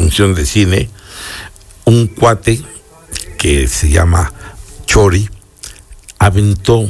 función de cine, un cuate que se llama Chori aventó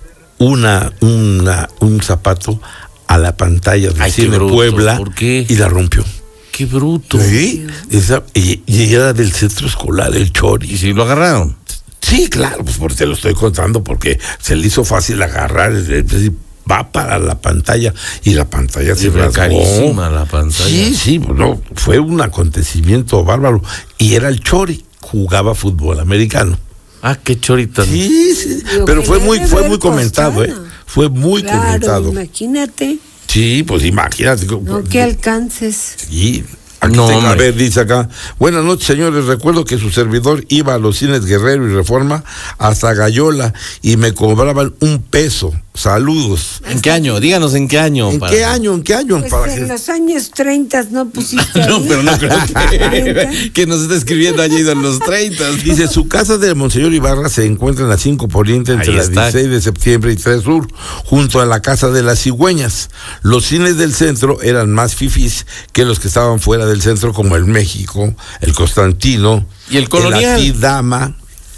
un zapato a la pantalla del cine bruto, Puebla. ¿por qué? Y la rompió. ¡Qué bruto! Sí, y era del centro escolar, el Chori. ¿Y si lo agarraron? Sí, claro, pues porque te lo estoy contando, porque se le hizo fácil agarrar, va para la pantalla, y la pantalla se rasgó. Carísima la pantalla. Sí, no, fue un acontecimiento bárbaro, y era el Chori, jugaba fútbol americano. Ah, qué chorita. Sí, pero fue muy comentado, fue muy comentado. Imagínate. Sí, pues imagínate. No, que alcances. Sí. Aquí a ver, dice acá: buenas noches, señores, recuerdo que su servidor iba a los cines Guerrero y Reforma hasta Gallola y me cobraban $1. Saludos. ¿En qué año? Díganos en qué año. ¿En qué año? Pues en los años 30 no pusiste ahí. No, pero no creo que nos está escribiendo allí en los 30. Dice: su casa de Monseñor Ibarra se encuentra en la 5 Poniente entre la 16 de septiembre y 3 Sur, junto a la Casa de las Cigüeñas. Los cines del centro eran más fifís que los que estaban fuera del centro, como el México, el Constantino y el Colonial, el Atidama,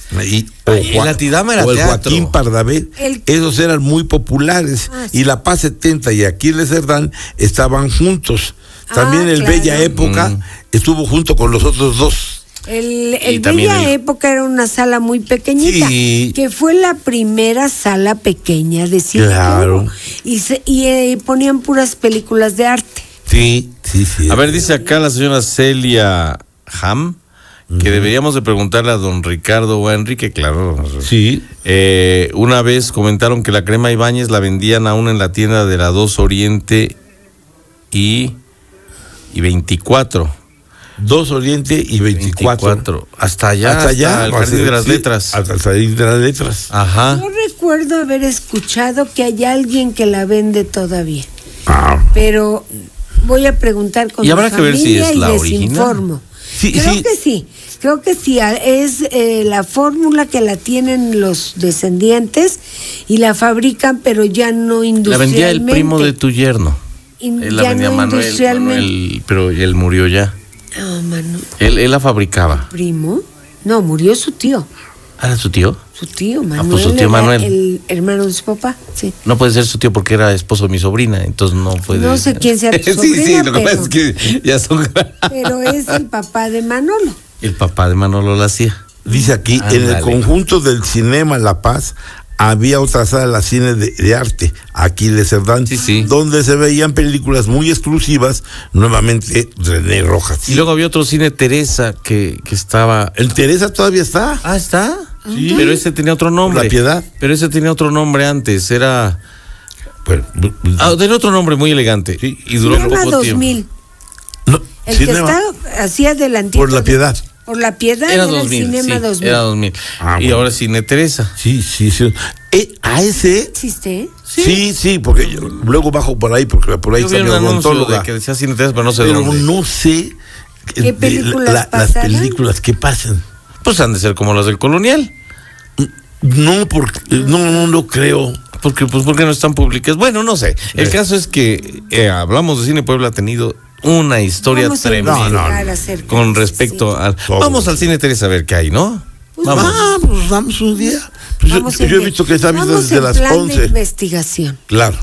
el Atidama era o el teatro. Joaquín Pardavé. Esos eran muy populares. Sí. Y la Paz 70 y Aquiles Cerdán estaban juntos. También el Bella Época estuvo junto con los otros dos. El Bella Época era una sala muy pequeñita, que fue la primera sala pequeña de cine. Claro. Y ponían puras películas de arte. Sí. A ver, dice acá la señora Celia Ham que deberíamos de preguntarle a don Ricardo o a Enrique, claro. Sí. Una vez comentaron que la crema Ibáñez la vendían aún en la tienda de la 2 Oriente y 24. 2 Oriente y 24. Hasta allá, hasta el Jardín de las Letras. Hasta el Jardín de las Letras. Ajá. Yo recuerdo haber escuchado que hay alguien que la vende todavía. Pero voy a preguntar con y habrá que ver si es la original. Informo. Creo que sí, es la fórmula que la tienen los descendientes y la fabrican, pero ya no industrialmente. La vendía el primo de tu yerno. Él la vendía Manuel, pero él murió ya. No, Manuel. Él la fabricaba. ¿Primo? No, murió su tío. ¿Era su tío? Su tío, Manuel. Pues su tío Manuel. El hermano de su papá, sí. No puede ser su tío porque era esposo de mi sobrina, entonces no puede. No sé quién sea tu sobrina, sí, lo que pasa es que ya son. Pero es el papá de Manolo. El papá de Manolo la hacía. Dice aquí: en el conjunto del Cinema La Paz había otra sala cine de arte, Aquiles Cerdán, donde se veían películas muy exclusivas, nuevamente René Rojas. Y luego había otro cine Teresa que estaba. ¿El Teresa todavía está? Ah, ¿está? Sí. Pero ese tenía otro nombre. La Piedad. Pero ese tenía otro nombre antes, era. Bueno, tenía otro nombre muy elegante. Sí. Y duró poco 2000. tiempo. No, el que está así adelantito. Por La Piedad. Por La Piedad era 2000, Cinema 2000. Era 2000. Y ahora Cine Teresa. Sí. ¿A ese? ¿Existe? Sí, porque yo luego bajo por ahí, porque por ahí está mi odontóloga. Que decía Cine Teresa, pero no sé dónde. No sé ¿qué películas las películas que pasan. Pues han de ser como las del Colonial. No, porque no creo. Porque no están públicas. Bueno, no sé. El caso es que hablamos de Cine Puebla, ha tenido una historia tremenda con respecto al. Vamos al Cine Teresa a ver qué hay, ¿no? Pues vamos un día. Pues yo he visto que está visto desde las 11. De investigación. Claro.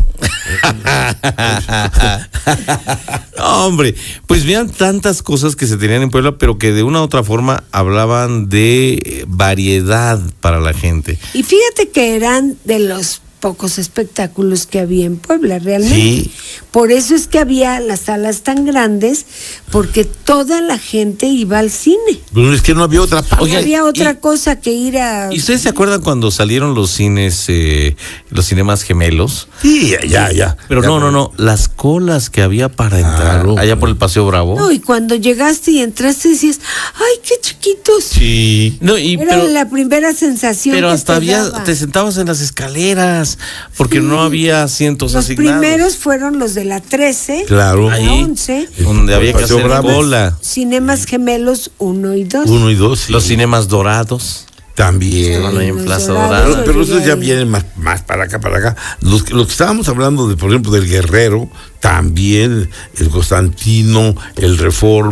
Hombre, pues vean tantas cosas que se tenían en Puebla, pero que de una u otra forma hablaban de variedad para la gente. Y fíjate que eran de los pocos espectáculos que había en Puebla, realmente. Sí. Por eso es que había las salas tan grandes, porque toda la gente iba al cine. Pero es que no había otra parte. No había otra cosa que ir a... ¿Y ustedes se acuerdan cuando salieron los cines, los cinemas gemelos? Sí, ya. Pero no, las colas que había para entrar allá por el Paseo Bravo. No, y cuando llegaste y entraste decías, ¡ay, qué chiquitos! Sí. No, era la primera sensación. Pero que hasta te sentabas en las escaleras, porque no había asientos asignados. Los primeros fueron los de la 13, claro, la 11, donde había que hacer cola. Cinemas gemelos 1 y 2. 1 y 2, sí. Los cinemas dorados. También. Estaban ahí en Plaza Dorada. Pero esos ya vienen más para acá. Los que estábamos hablando, por ejemplo, del Guerrero, también el Constantino, el Reforma.